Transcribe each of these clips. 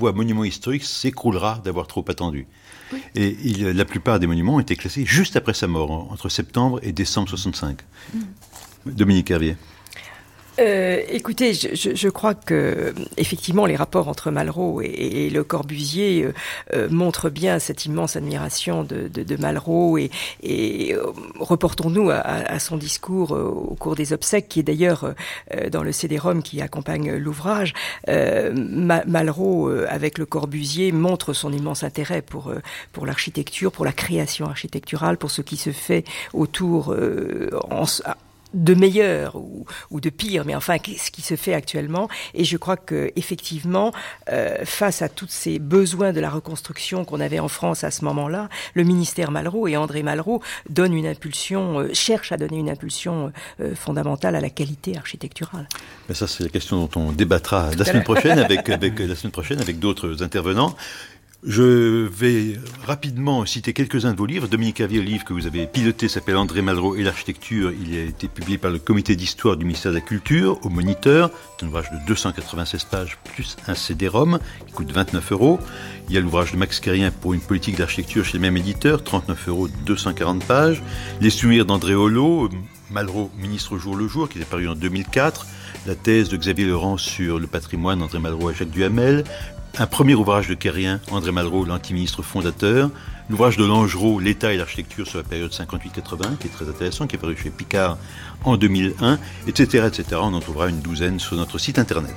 voie monument historique s'écroulera d'avoir trop attendu. Oui. Et la plupart des monuments ont été classés juste après sa mort, entre septembre et décembre 65. Dominique Hervier. Écoutez, je crois que effectivement les rapports entre Malraux et Le Corbusier montrent bien cette immense admiration de Malraux et reportons-nous à son discours au cours des obsèques, qui est d'ailleurs dans le CD-ROM qui accompagne l'ouvrage. Malraux avec Le Corbusier montre son immense intérêt pour l'architecture, pour la création architecturale, pour ce qui se fait autour de meilleur ou de pire, mais enfin ce qui se fait actuellement. Et je crois que effectivement, face à tous ces besoins de la reconstruction qu'on avait en France à ce moment-là, le ministère Malraux et André Malraux cherche à donner une impulsion fondamentale à la qualité architecturale. Mais ça, c'est la question dont on débattra la semaine prochaine avec d'autres intervenants. Je vais rapidement citer quelques-uns de vos livres. Dominique Hervier, le livre que vous avez piloté s'appelle André Malraux et l'architecture. Il a été publié par le comité d'histoire du ministère de la Culture, au Moniteur. C'est un ouvrage de 296 pages plus un CD-ROM qui coûte 29 €. Il y a l'ouvrage de Max Quérien pour une politique d'architecture chez le même éditeur, 39 €, 240 pages. Les souvenirs d'André Holleaux, Malraux, ministre au jour le jour, qui est paru en 2004. La thèse de Xavier Laurent sur le patrimoine d'André Malraux à Jacques Duhamel. Un premier ouvrage de Quérien, André Malraux, l'anti-ministre fondateur. L'ouvrage de Langereau, L'État et l'architecture sur la période 58-80, qui est très intéressant, qui est paru chez Picard en 2001, etc., etc. On en trouvera une douzaine sur notre site internet.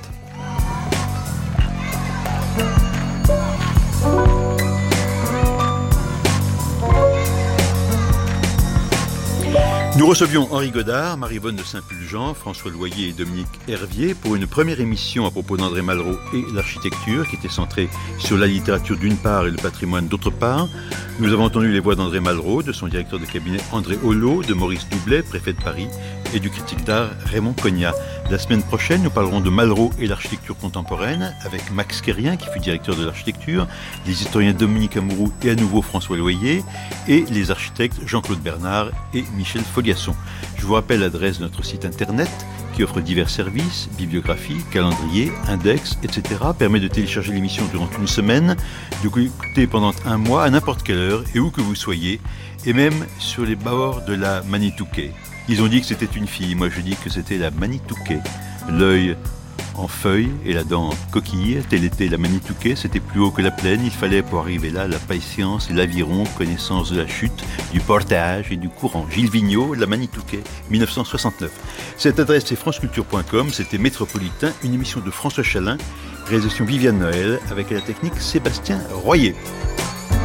Nous recevions Henri Godard, Marie-Vonne de Saint-Pulgent, François Loyer et Dominique Hervier pour une première émission à propos d'André Malraux et l'architecture qui était centrée sur la littérature d'une part et le patrimoine d'autre part. Nous avons entendu les voix d'André Malraux, de son directeur de cabinet André Holleaux, de Maurice Doublet, préfet de Paris, et du critique d'art Raymond Cognat. La semaine prochaine, nous parlerons de Malraux et l'architecture contemporaine avec Max Quérien, qui fut directeur de l'architecture, les historiens Dominique Amouroux et à nouveau François Loyer, et les architectes Jean-Claude Bernard et Michel Foliasson. Je vous rappelle l'adresse de notre site internet qui offre divers services, bibliographie, calendrier, index, etc. Permet de télécharger l'émission durant une semaine, de l'écouter pendant un mois à n'importe quelle heure et où que vous soyez, et même sur les bords de la Manitouquet. Ils ont dit que c'était une fille, moi je dis que c'était la Manitouquet. L'œil en feuille et la dent en coquille, telle était la Manitouquet, c'était plus haut que la plaine, il fallait pour arriver là la patience et l'aviron, connaissance de la chute, du portage et du courant. Gilles Vigneault, la Manitouquet, 1969. Cette adresse c'est franceculture.com, c'était Métropolitain, une émission de François Chalin, réalisation Viviane Noël, avec à la technique Sébastien Royer.